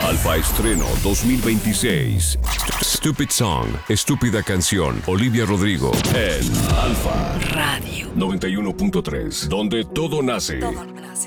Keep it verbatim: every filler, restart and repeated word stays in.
Alfa Estreno dos mil veintiséis. Stupid Song, Estúpida Canción. Olivia Rodrigo en Alfa Radio noventa y uno punto tres, donde todo nace. Todo.